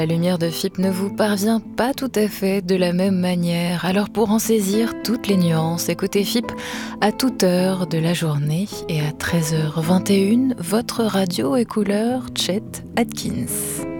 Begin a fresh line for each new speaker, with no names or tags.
La lumière de FIP ne vous parvient pas tout à fait de la même manière. Alors pour en saisir toutes les nuances, écoutez FIP à toute heure de la journée et à 13h21, votre radio et couleur Chet Atkins.